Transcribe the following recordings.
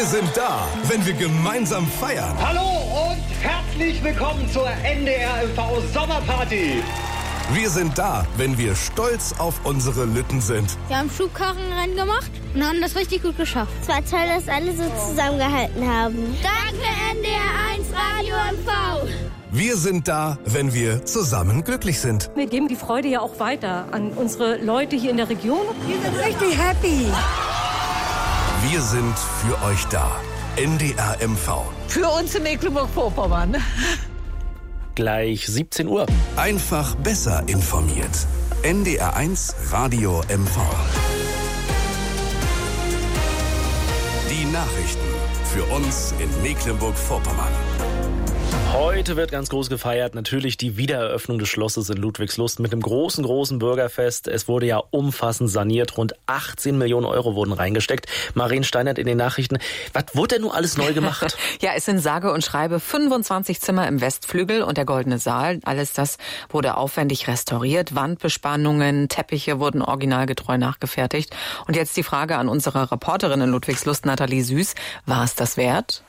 sind da, wenn wir gemeinsam feiern. Hallo und herzlich willkommen zur NDR MV Sommerparty. Wir sind da, wenn wir stolz auf unsere Lütten sind. Wir haben Schubkarrenrennen gemacht und haben das richtig gut geschafft. Es war toll, dass alle so zusammengehalten haben. Danke NDR 1 Radio MV. Wir sind da, wenn wir zusammen glücklich sind. Wir geben die Freude ja auch weiter an unsere Leute hier in der Region. Wir sind richtig happy. Wir sind für euch da. NDR MV. Für uns in Mecklenburg-Vorpommern. Gleich 17 Uhr. Einfach besser informiert. NDR 1 Radio MV. Die Nachrichten für uns in Mecklenburg-Vorpommern. Heute wird ganz groß gefeiert, natürlich die Wiedereröffnung des Schlosses in Ludwigslust mit einem großen Bürgerfest. Es wurde ja umfassend saniert, rund 18 Millionen Euro wurden reingesteckt. Maren Steinert in den Nachrichten. Was wurde denn nun alles neu gemacht? Ja, es sind sage und schreibe 25 Zimmer im Westflügel und der Goldene Saal. Alles das wurde aufwendig restauriert. Wandbespannungen, Teppiche wurden originalgetreu nachgefertigt. Und jetzt die Frage an unsere Reporterin in Ludwigslust, Nathalie Süß. War es das wert?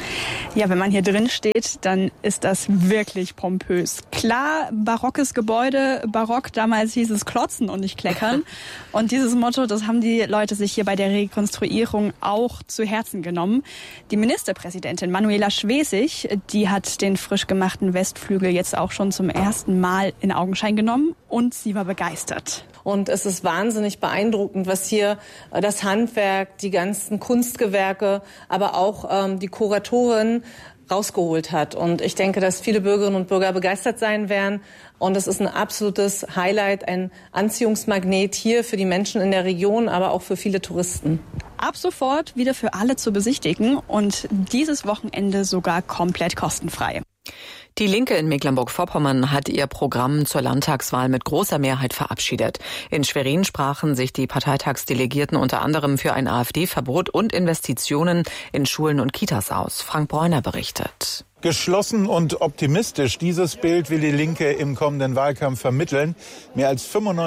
Ja, wenn man hier drin steht, dann ist das wirklich pompös. Klar, barockes Gebäude, barock, damals hieß es klotzen und nicht kleckern. Und dieses Motto, das haben die Leute sich hier bei der Rekonstruierung auch zu Herzen genommen. Die Ministerpräsidentin Manuela Schwesig, die hat den frisch gemachten Westflügel jetzt auch schon zum ersten Mal in Augenschein genommen und sie war begeistert. Und es ist wahnsinnig beeindruckend, was hier das Handwerk, die ganzen Kunstgewerke, aber auch die Kuratorin rausgeholt hat. Und ich denke, dass viele Bürgerinnen und Bürger begeistert sein werden. Und es ist ein absolutes Highlight, ein Anziehungsmagnet hier für die Menschen in der Region, aber auch für viele Touristen. Ab sofort wieder für alle zu besichtigen und dieses Wochenende sogar komplett kostenfrei. Die Linke in Mecklenburg-Vorpommern hat ihr Programm zur Landtagswahl mit großer Mehrheit verabschiedet. In Schwerin sprachen sich die Parteitagsdelegierten unter anderem für ein AfD-Verbot und Investitionen in Schulen und Kitas aus. Frank Bräuner berichtet. Geschlossen und optimistisch, dieses Bild will die Linke im kommenden Wahlkampf vermitteln. Mehr als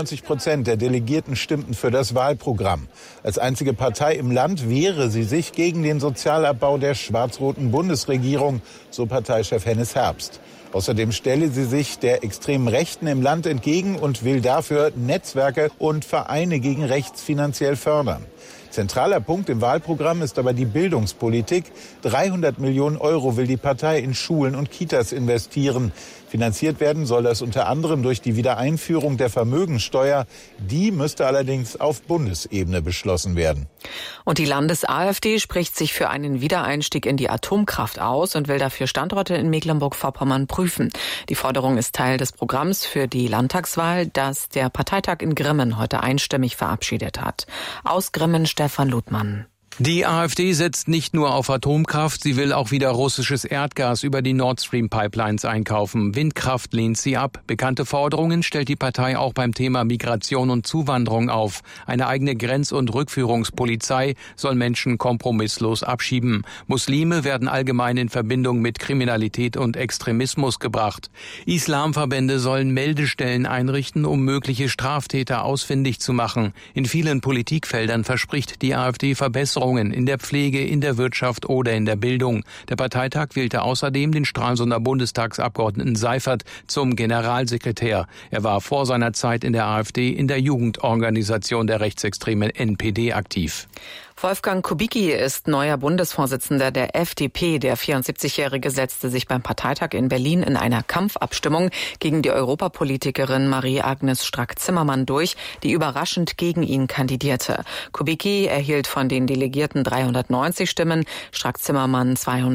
95% der Delegierten stimmten für das Wahlprogramm. Als einzige Partei im Land wehre sie sich gegen den Sozialabbau der schwarz-roten Bundesregierung, so Parteichef Hennes Herbst. Außerdem stelle sie sich der extremen Rechten im Land entgegen und will dafür Netzwerke und Vereine gegen rechts finanziell fördern. Zentraler Punkt im Wahlprogramm ist aber die Bildungspolitik. 300 Millionen Euro will die Partei in Schulen und Kitas investieren. Finanziert werden soll das unter anderem durch die Wiedereinführung der Vermögensteuer. Die müsste allerdings auf Bundesebene beschlossen werden. Und die Landes-AfD spricht sich für einen Wiedereinstieg in die Atomkraft aus und will dafür Standorte in Mecklenburg-Vorpommern prüfen. Die Forderung ist Teil des Programms für die Landtagswahl, das der Parteitag in Grimmen heute einstimmig verabschiedet hat. Aus Grimmen Stefan Ludmann. Die AfD setzt nicht nur auf Atomkraft, sie will auch wieder russisches Erdgas über die Nord Stream Pipelines einkaufen. Windkraft lehnt sie ab. Bekannte Forderungen stellt die Partei auch beim Thema Migration und Zuwanderung auf. Eine eigene Grenz- und Rückführungspolizei soll Menschen kompromisslos abschieben. Muslime werden allgemein in Verbindung mit Kriminalität und Extremismus gebracht. Islamverbände sollen Meldestellen einrichten, um mögliche Straftäter ausfindig zu machen. In vielen Politikfeldern verspricht die AfD Verbesserungen in der Pflege, in der Wirtschaft oder in der Bildung. Der Parteitag wählte außerdem den Stralsunder Bundestagsabgeordneten Seifert zum Generalsekretär. Er war vor seiner Zeit in der AfD in der Jugendorganisation der rechtsextremen NPD aktiv. Wolfgang Kubicki ist neuer Bundesvorsitzender der FDP. Der 74-Jährige setzte sich beim Parteitag in Berlin in einer Kampfabstimmung gegen die Europapolitikerin Marie-Agnes Strack-Zimmermann durch, die überraschend gegen ihn kandidierte. Kubicki erhielt von den Delegierten 390 Stimmen, Strack-Zimmermann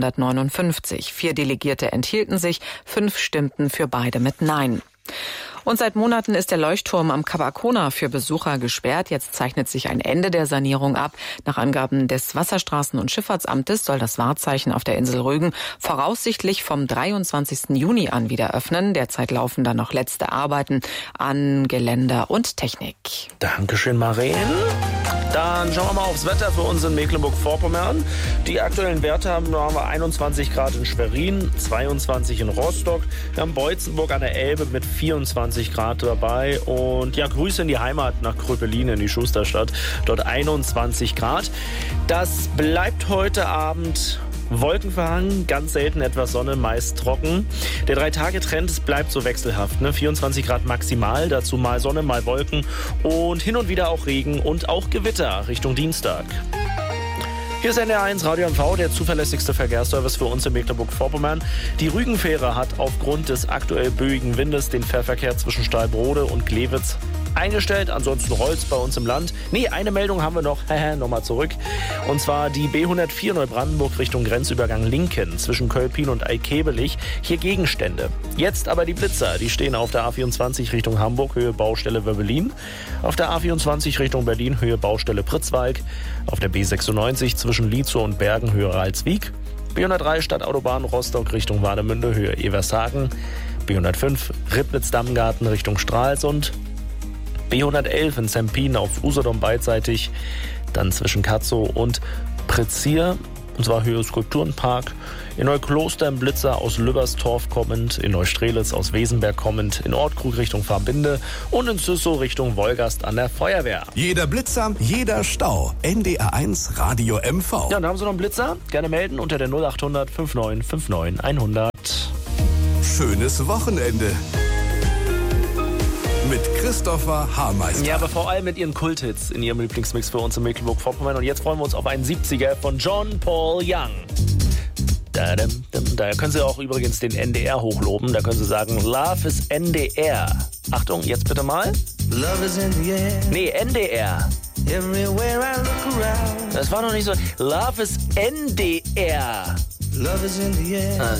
259. 4 Delegierte enthielten sich, 5 stimmten für beide mit Nein. Und seit Monaten ist der Leuchtturm am Kap Arkona für Besucher gesperrt. Jetzt zeichnet sich ein Ende der Sanierung ab. Nach Angaben des Wasserstraßen- und Schifffahrtsamtes soll das Wahrzeichen auf der Insel Rügen voraussichtlich vom 23. Juni an wieder öffnen. Derzeit laufen da noch letzte Arbeiten an Geländer und Technik. Dankeschön, Maren. Dann schauen wir mal aufs Wetter für uns in Mecklenburg-Vorpommern. Die aktuellen Werte haben wir 21 Grad in Schwerin, 22 in Rostock. Wir haben Beutzenburg an der Elbe mit 24 Grad dabei. Und ja, Grüße in die Heimat nach Kröpelin in die Schusterstadt. Dort 21 Grad. Das bleibt heute Abend wolkenverhangen, ganz selten etwas Sonne, meist trocken. Der 3-Tage-Trend bleibt so wechselhaft. 24 Grad maximal, dazu mal Sonne, mal Wolken und hin und wieder auch Regen und auch Gewitter Richtung Dienstag. Hier ist NDR1 Radio MV, der zuverlässigste Verkehrsservice für uns in Mecklenburg-Vorpommern. Die Rügenfähre hat aufgrund des aktuell böigen Windes den Fährverkehr zwischen Stahlbrode und Glewitz eingestellt. Ansonsten rollt's bei uns im Land. Nee, eine Meldung haben wir noch. Nochmal zurück. Und zwar die B104 Neubrandenburg Richtung Grenzübergang Linken zwischen Kölpin und Eikebelich. Hier Gegenstände. Jetzt aber die Blitzer. Die stehen auf der A24 Richtung Hamburg, Höhe Baustelle Wöbbelin. Auf der A24 Richtung Berlin, Höhe Baustelle Pritzwalk. Auf der B96 zwischen Lietzow und Bergen, Höhe Ralswiek. B103 Stadtautobahn Rostock Richtung Warnemünde, Höhe Evershagen. B105 Ribnitz-Dammgarten Richtung Stralsund. B111 in Sempin auf Usedom beidseitig, dann zwischen Katzow und Prizier, und zwar Höhe Skulpturenpark. In Neukloster im Blitzer aus Lübberstorf kommend, in Neustrelitz aus Wesenberg kommend, in Ortkrug Richtung Farbinde und in Züssow Richtung Wolgast an der Feuerwehr. Jeder Blitzer, jeder Stau. NDR1 Radio MV. Ja, und haben Sie noch einen Blitzer? Gerne melden unter der 0800 5959 100. Schönes Wochenende. Mit Christopher Haarmeister. Ja, aber vor allem mit ihren Kulthits in ihrem Lieblingsmix für uns in Mecklenburg-Vorpommern. Und jetzt freuen wir uns auf einen 70er von John Paul Young. Da können Sie auch übrigens den NDR hochloben. Da können Sie sagen, Love is NDR. Achtung, jetzt bitte mal. Love is in the air. Nee, NDR. Everywhere I look around. Das war noch nicht so. Love is NDR. Love is in the air.